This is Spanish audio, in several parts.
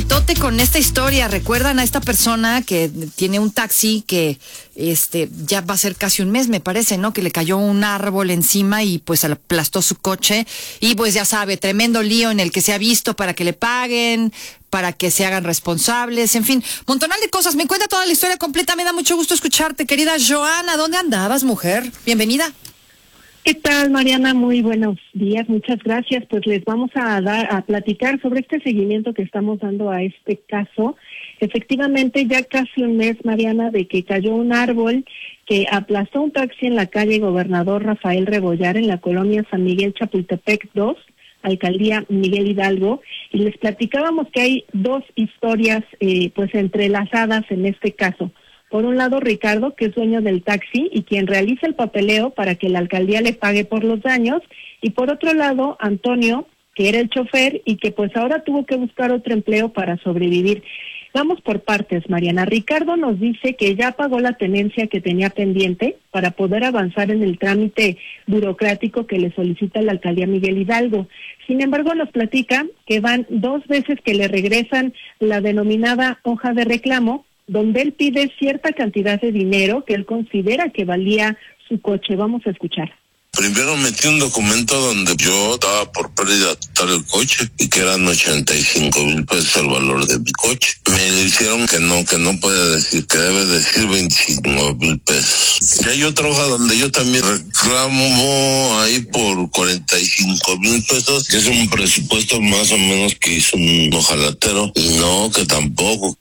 mitote con esta historia. ¿Recuerdan a esta persona que tiene un taxi que ya va a ser casi un mes, me parece, ¿no? Que le cayó un árbol encima y pues aplastó su coche. Y pues ya sabe, tremendo lío en el que se ha visto para que le paguen, para que se hagan responsables, en fin, montonal de cosas. Me cuenta toda la historia completa. Me da mucho gusto escucharte, querida Joana. ¿Dónde andabas, mujer? Bienvenida. ¿Qué tal, Mariana? Muy buenos días, muchas gracias. Pues les vamos a platicar sobre este seguimiento que estamos dando a este caso. Efectivamente, ya casi un mes, Mariana, de que cayó un árbol que aplastó un taxi en la calle Gobernador Rafael Rebollar, en la colonia San Miguel Chapultepec 2, Alcaldía Miguel Hidalgo, y les platicábamos que hay dos historias pues entrelazadas en este caso. Por un lado, Ricardo, que es dueño del taxi y quien realiza el papeleo para que la alcaldía le pague por los daños, y por otro lado, Antonio, que era el chofer y que pues ahora tuvo que buscar otro empleo para sobrevivir. Vamos por partes, Mariana. Ricardo nos dice que ya pagó la tenencia que tenía pendiente para poder avanzar en el trámite burocrático que le solicita la alcaldía Miguel Hidalgo. Sin embargo, nos platica que van 2 veces que le regresan la denominada hoja de reclamo, donde él pide cierta cantidad de dinero que él considera que valía su coche. Vamos a escuchar. Primero metí un documento donde yo daba por pérdida total el coche y que eran 85,000 pesos el valor de mi coche. Me dijeron que no puede decir, que debe decir 25,000 pesos. Y hay otra hoja donde yo también reclamo ahí por 45,000 pesos, que es un presupuesto más o menos que hizo un ojalatero. Y no, que tampoco.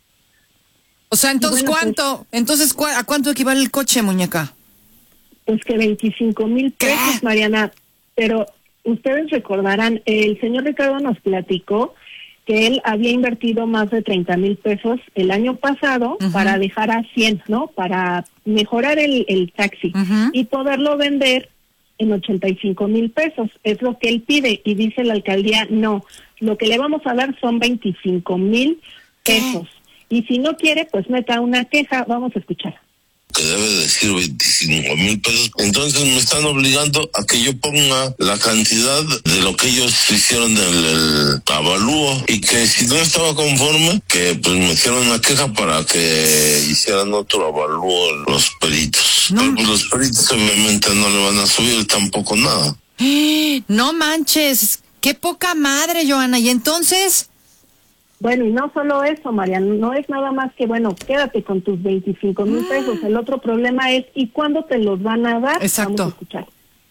O sea, entonces, bueno, ¿cuánto? Pues, entonces, ¿a cuánto equivale el coche, muñeca? Pues que 25,000 pesos, ¿Qué? Mariana. Pero ustedes recordarán, el señor Ricardo nos platicó que él había invertido más de 30,000 pesos el año pasado para dejar a 100, ¿no? Para mejorar el taxi y poderlo vender en 85,000 pesos. Es lo que él pide y dice la alcaldía, no, lo que le vamos a dar son 25,000 pesos. Y si no quiere, pues meta una queja. Vamos a escuchar. Que debe decir 25,000 pesos. Entonces me están obligando a que yo ponga la cantidad de lo que ellos hicieron del avalúo, y que si no estaba conforme, que pues me hicieron una queja para que hicieran otro avalúo los peritos. No. Pero pues los peritos obviamente no le van a subir tampoco nada. No manches, qué poca madre, Joana. ¿Y entonces? Bueno, y no solo eso, Mariana, no es nada más que, bueno, quédate con tus 25,000 pesos. El otro problema es, ¿y cuándo te los van a dar? Exacto. Vamos a escuchar.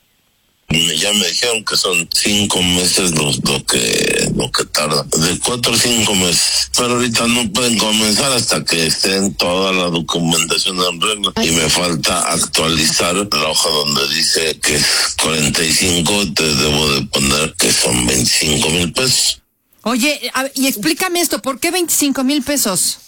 Ya me dijeron que son 5 meses lo que tarda, de 4 o 5 meses. Pero ahorita no pueden comenzar hasta que estén toda la documentación en regla. Y me falta actualizar la hoja donde dice que es 45, te debo de poner que son 25,000 pesos. Oye, y explícame esto, ¿por qué 25,000 pesos?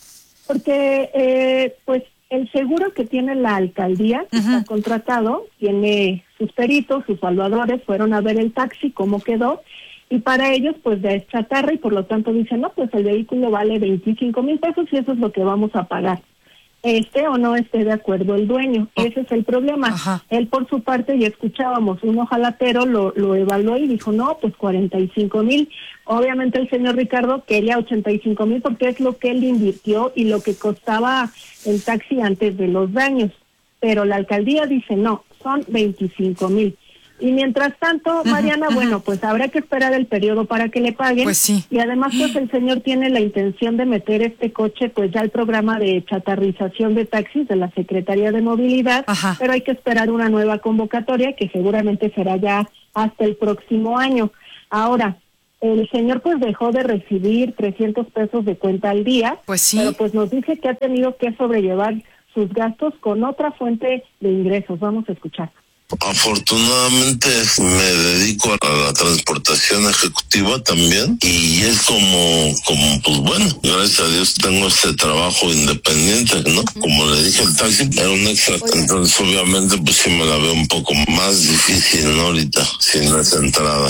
Porque, pues, el seguro que tiene la alcaldía, que está contratado, tiene sus peritos, sus evaluadores, fueron a ver el taxi, cómo quedó, y para ellos, pues, ya es chatarra, y por lo tanto dicen, no, pues el vehículo vale 25,000 pesos y eso es lo que vamos a pagar. O no esté de acuerdo el dueño. Ese es el problema. Ajá. Él, por su parte, ya escuchábamos, un ojalatero lo evaluó y dijo, no, pues 45,000. Obviamente el señor Ricardo quería 85,000 porque es lo que él invirtió y lo que costaba el taxi antes de los daños. Pero la alcaldía dice, no, son 25,000. Y mientras tanto, Mariana, bueno, pues habrá que esperar el periodo para que le paguen. Pues sí. Y además, pues el señor tiene la intención de meter este coche, pues ya el programa de chatarrización de taxis de la Secretaría de Movilidad. Ajá. Pero hay que esperar una nueva convocatoria que seguramente será ya hasta el próximo año. Ahora, el señor pues dejó de recibir 300 pesos de cuenta al día. Pues sí. Pero pues nos dice que ha tenido que sobrellevar sus gastos con otra fuente de ingresos. Vamos a escuchar. Afortunadamente me dedico a la transportación ejecutiva también, y es como pues bueno, gracias a Dios tengo este trabajo independiente, ¿no? Como le dije, el taxi era un extra, entonces obviamente pues sí me la veo un poco más difícil, ¿no? Ahorita, sin esa entrada.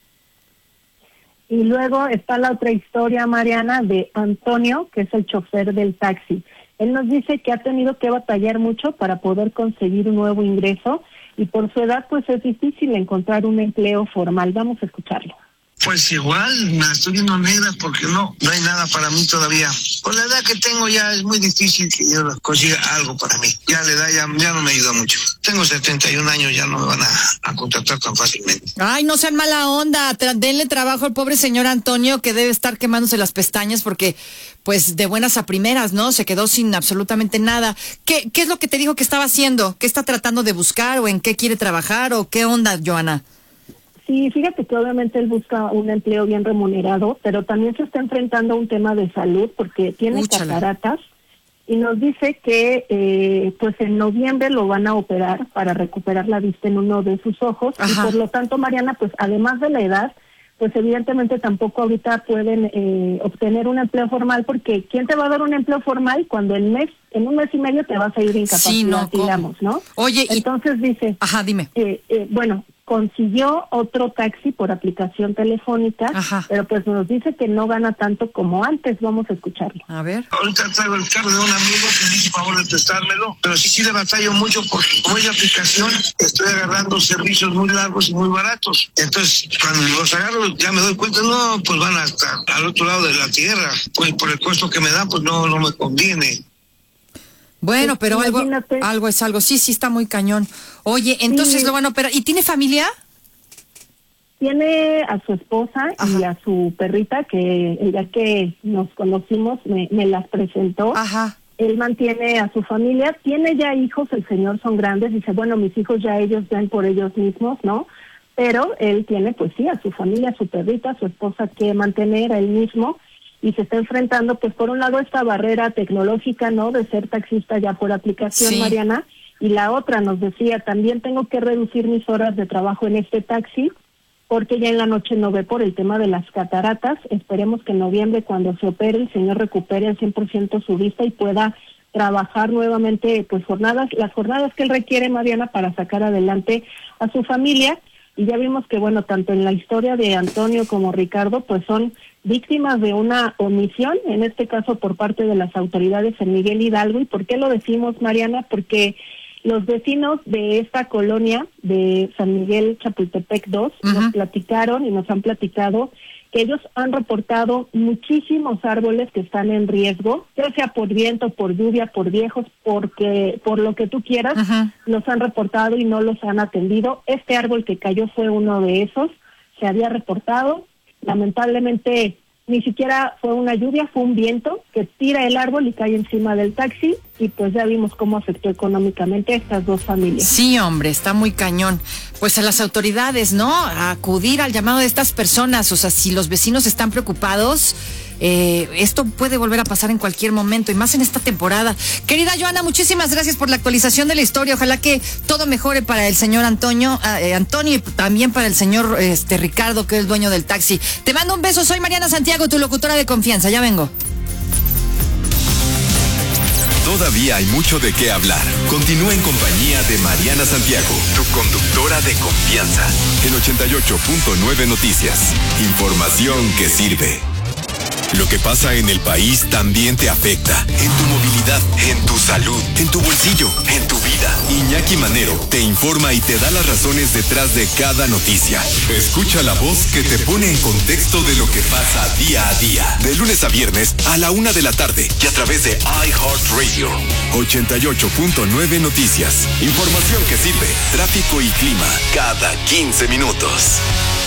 Y luego está la otra historia, Mariana, de Antonio, que es el chofer del taxi. Él nos dice que ha tenido que batallar mucho para poder conseguir un nuevo ingreso y por su edad pues es difícil encontrar un empleo formal. Vamos a escucharlo. Pues igual, me la estoy viendo negra porque no hay nada para mí todavía. Con la edad que tengo ya es muy difícil que yo consiga algo para mí. Ya la edad ya no me ayuda mucho. Tengo 71 años, ya no me van a contratar tan fácilmente. Ay, no sean mala onda, denle trabajo al pobre señor Antonio, que debe estar quemándose las pestañas porque, pues, de buenas a primeras, ¿no? Se quedó sin absolutamente nada. ¿Qué es lo que te dijo que estaba haciendo? ¿Qué está tratando de buscar o en qué quiere trabajar o qué onda, Joana? Sí, fíjate que obviamente él busca un empleo bien remunerado, pero también se está enfrentando a un tema de salud porque tiene cataratas y nos dice que pues en noviembre lo van a operar para recuperar la vista en uno de sus ojos. Ajá. Y por lo tanto, Mariana, pues además de la edad, pues evidentemente tampoco ahorita pueden obtener un empleo formal, porque ¿quién te va a dar un empleo formal cuando en un mes y medio te vas a ir de incapacidad, sí, no, digamos, ¿no? Oye, entonces dice, ajá, dime. Bueno, consiguió otro taxi por aplicación telefónica, ajá, pero pues nos dice que no gana tanto como antes. Vamos a escucharlo. A ver. Ahorita traigo el carro de un amigo que me hizo favor de prestármelo, pero sí le batallo mucho porque como es de aplicación, estoy agarrando servicios muy largos y muy baratos. Entonces, cuando los agarro, ya me doy cuenta, no, pues van hasta al otro lado de la tierra. Pues por el costo que me dan, pues no me conviene. Bueno, pero algo es algo. Sí, está muy cañón. Oye, entonces lo van a operar. ¿Y tiene familia? Tiene a su esposa, ajá, y a su perrita, que el día que nos conocimos me las presentó. Ajá. Él mantiene a su familia, tiene ya hijos, el señor son grandes, dice, bueno, mis hijos ya ellos ven por ellos mismos, ¿no? Pero él tiene, pues sí, a su familia, a su perrita, a su esposa que mantener a él mismo. Y se está enfrentando, pues por un lado, esta barrera tecnológica, ¿no?, de ser taxista ya por aplicación, sí, Mariana, y la otra nos decía, también tengo que reducir mis horas de trabajo en este taxi, porque ya en la noche no ve por el tema de las cataratas. Esperemos que en noviembre, cuando se opere, el señor recupere al 100% su vista y pueda trabajar nuevamente, pues las jornadas que él requiere, Mariana, para sacar adelante a su familia. Y ya vimos que, bueno, tanto en la historia de Antonio como Ricardo, pues son víctimas de una omisión, en este caso por parte de las autoridades en Miguel Hidalgo. ¿Y por qué lo decimos, Mariana? Porque los vecinos de esta colonia de San Miguel Chapultepec 2 nos platicaron y nos han platicado que ellos han reportado muchísimos árboles que están en riesgo, ya sea por viento, por lluvia, por viejos, por lo que tú quieras, ajá, los han reportado y no los han atendido. Este árbol que cayó fue uno de esos, se había reportado, lamentablemente ni siquiera fue una lluvia, fue un viento que tira el árbol y cae encima del taxi, y pues ya vimos cómo afectó económicamente a estas dos familias. Sí, hombre, está muy cañón. Pues a las autoridades, ¿no?, a acudir al llamado de estas personas. O sea, si los vecinos están preocupados, esto puede volver a pasar en cualquier momento, y más en esta temporada. Querida Joana, muchísimas gracias por la actualización de la historia. Ojalá que todo mejore para el señor Antonio, y también para el señor Ricardo, que es el dueño del taxi. Te mando un beso, soy Mariana Santiago, tu locutora de confianza. Ya vengo. Todavía hay mucho de qué hablar. Continúa en compañía de Mariana Santiago, tu conductora de confianza. En 88.9 Noticias. Información que sirve. Lo que pasa en el país también te afecta. En tu movilidad, en tu salud, en tu bolsillo, en tu vida. Iñaki Manero te informa y te da las razones detrás de cada noticia. Escucha la voz que te pone en contexto de lo que pasa día a día. De lunes a viernes a la 1 de la tarde y a través de iHeartRadio. 88.9 Noticias. Información que sirve. Tráfico y clima cada 15 minutos.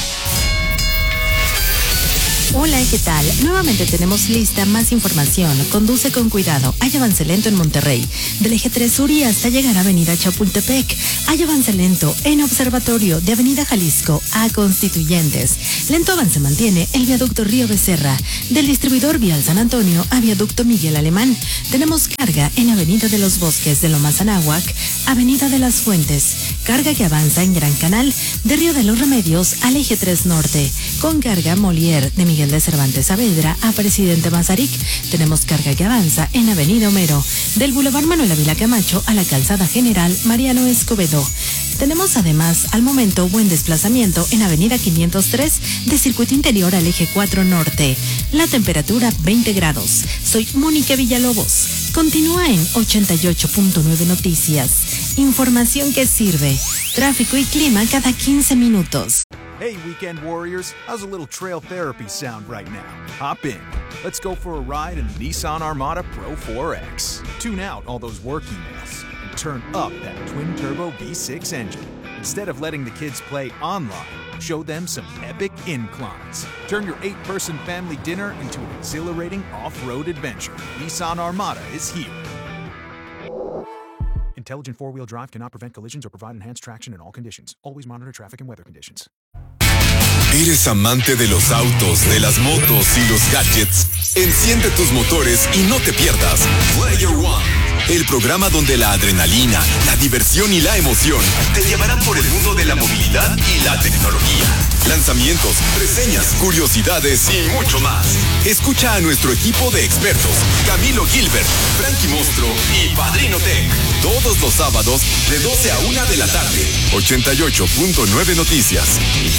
Hola, ¿qué tal? Nuevamente tenemos lista más información. Conduce con cuidado. Hay avance lento en Monterrey. Del eje 3 Sur y hasta llegar a Avenida Chapultepec. Hay avance lento en Observatorio de Avenida Jalisco a Constituyentes. Lento avance mantiene el viaducto Río Becerra. Del distribuidor vial San Antonio a viaducto Miguel Alemán. Tenemos carga en Avenida de los Bosques de Lomas Anáhuac, Avenida de las Fuentes. Carga que avanza en Gran Canal, de Río de los Remedios al eje 3 Norte. Con carga Molière de Miguel de Cervantes Saavedra a Presidente Mazarik. Tenemos carga que avanza en Avenida Homero, del Boulevard Manuel Ávila Camacho a la Calzada General Mariano Escobedo. Tenemos además al momento buen desplazamiento en Avenida 503 de Circuito Interior al eje 4 Norte. La temperatura 20 grados. Soy Mónica Villalobos. Continúa en 88.9 Noticias. Información que sirve. Tráfico y clima cada 15 minutos. Hey, weekend warriors, how's a little trail therapy sound right now? Hop in. Let's go for a ride in the Nissan Armada Pro 4X. Tune out all those work emails and turn up that twin-turbo V6 engine. Instead of letting the kids play online, show them some epic inclines. Turn your 8-person family dinner into an exhilarating off-road adventure. Nissan Armada is here. Intelligent four-wheel drive cannot prevent collisions or provide enhanced traction in all conditions. Always monitor traffic and weather conditions. ¿Eres amante de los autos, de las motos y los gadgets? Enciende tus motores y no te pierdas Player One, el programa donde la adrenalina, la diversión y la emoción te llevarán por el mundo de la movilidad y la tecnología. Lanzamientos, reseñas, curiosidades y mucho más. Escucha a nuestro equipo de expertos, Camilo Gilbert, Frankie Mostro y Padrino Tech, todos los sábados de 12 a 1 de la tarde. 88.9 Noticias.